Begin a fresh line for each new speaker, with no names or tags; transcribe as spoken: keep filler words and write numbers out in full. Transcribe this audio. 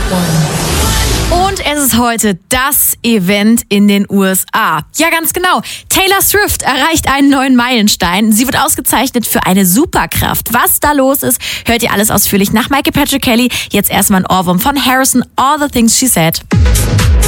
Und es ist heute das Event in den U S A. Ja, ganz genau. Taylor Swift erreicht einen neuen Meilenstein. Sie wird ausgezeichnet für eine Superkraft. Was da los ist, hört ihr alles ausführlich nach Michael Patrick Kelly. Jetzt erstmal ein Ohrwurm von Harrison, All the Things She Said.